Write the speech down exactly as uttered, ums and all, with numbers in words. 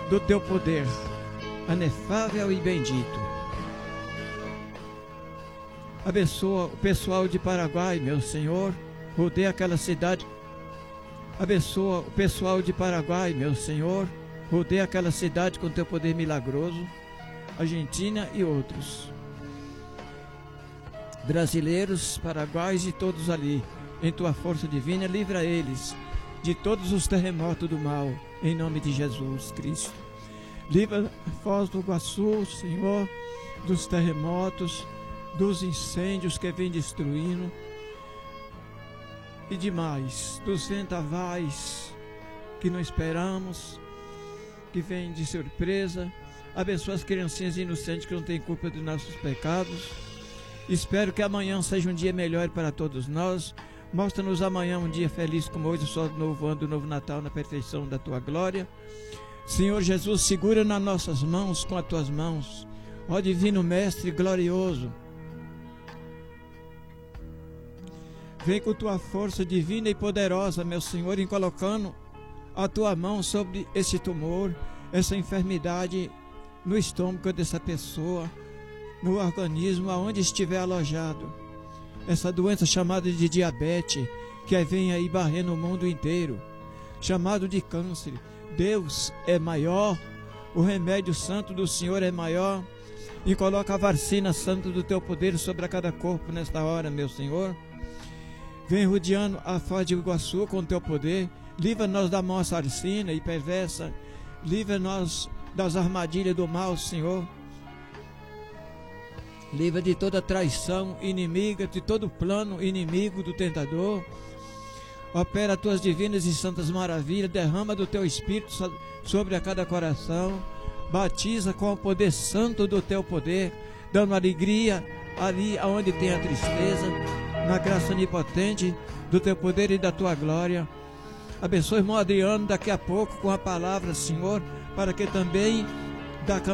do teu poder, inefável e bendito. Abençoa o pessoal de Paraguai, meu Senhor, rodeia aquela cidade. Abençoa o pessoal de Paraguai, meu Senhor, rodeia aquela cidade com teu poder milagroso. Argentina e outros. Brasileiros, paraguaios e todos ali, em tua força divina, livra eles de todos os terremotos do mal, em nome de Jesus Cristo. Livra Foz do Iguaçu, Senhor, dos terremotos, dos incêndios que vêm destruindo e demais, dos vendavais que não esperamos, que vêm de surpresa. Abençoa as criancinhas inocentes que não têm culpa dos nossos pecados. Espero que amanhã seja um dia melhor para todos nós. Mostra-nos amanhã um dia feliz como hoje, só do novo ano, do novo Natal, na perfeição da tua glória. Senhor Jesus, segura nas nossas mãos com as tuas mãos, ó divino Mestre glorioso. Vem com tua força divina e poderosa, meu Senhor, em colocando a tua mão sobre esse tumor, essa enfermidade no estômago dessa pessoa, no organismo, aonde estiver alojado. Essa doença chamada de diabetes, que vem aí barrendo o mundo inteiro, chamado de câncer. Deus é maior, o remédio santo do Senhor é maior, e coloca a vacina santa do teu poder sobre a cada corpo nesta hora, meu Senhor. Vem rodeando a Foz do Iguaçu com o teu poder. Livra-nos da mão assassina e perversa. Livra-nos das armadilhas do mal, Senhor. Livra de toda traição inimiga, de todo plano inimigo do tentador. Opera as tuas divinas e santas maravilhas. Derrama do teu Espírito sobre a cada coração. Batiza com o poder santo do teu poder, dando alegria ali onde tem a tristeza, na graça onipotente do teu poder e da tua glória. Abençoe o irmão Adriano daqui a pouco com a palavra, Senhor, para que também da